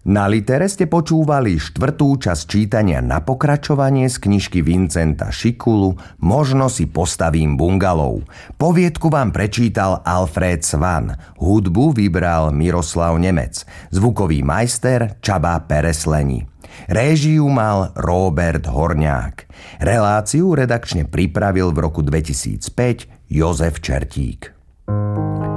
Na Litere ste počúvali 4. časť čítania na pokračovanie z knižky Vincenta Šikulu Možno si postavím bungalov. Poviedku vám prečítal Alfred Svan, hudbu vybral Miroslav Nemec, zvukový majster Csaba Peresleni. Réžiu mal Róbert Horňák. Reláciu redakčne pripravil v roku 2005 Jozef Čertík.